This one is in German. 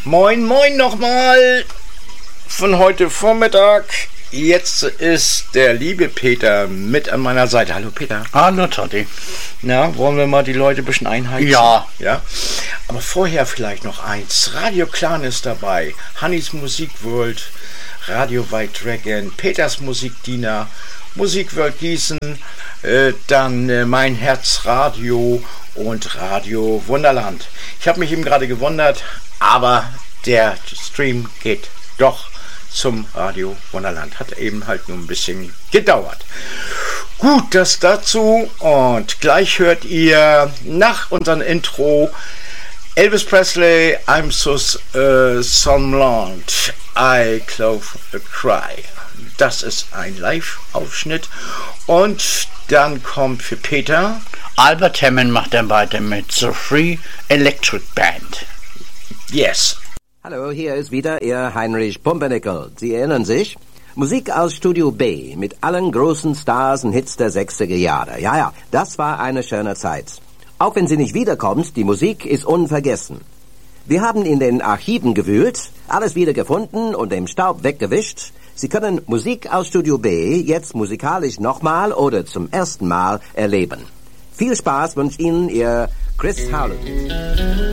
Moin, moin nochmal von heute Vormittag. Jetzt ist der liebe Peter mit an meiner Seite. Hallo Peter. Hallo Toddy. Na, wollen wir mal die Leute ein bisschen einheizen? Ja. Aber vorher vielleicht noch eins. Radio Clan ist dabei. Hannis Musikworld, Radio White Dragon, Peters Musikdiener, Musikworld Gießen, dann Mein Herz Radio und Radio Wunderland. Ich habe mich eben gerade gewundert, aber der Stream geht doch zum Radio Wunderland. Hat eben halt nur ein bisschen gedauert. Gut, das dazu. Und gleich hört ihr nach unserem Intro Elvis Presley, I'm so somnolent, I close a cry. Das ist ein Live-Aufschnitt. Und dann kommt für Peter Albert Hammond macht dann weiter mit The Free Electric Band. Yes. Hallo, hier ist wieder Ihr Heinrich Pumpernickel. Sie erinnern sich? Musik aus Studio B mit allen großen Stars und Hits der 60er Jahre. Ja, das war eine schöne Zeit. Auch wenn sie nicht wiederkommt, die Musik ist unvergessen. Wir haben in den Archiven gewühlt, alles wieder gefunden und den Staub weggewischt. Sie können Musik aus Studio B jetzt musikalisch nochmal oder zum ersten Mal erleben. Viel Spaß wünscht Ihnen Ihr Chris Howland.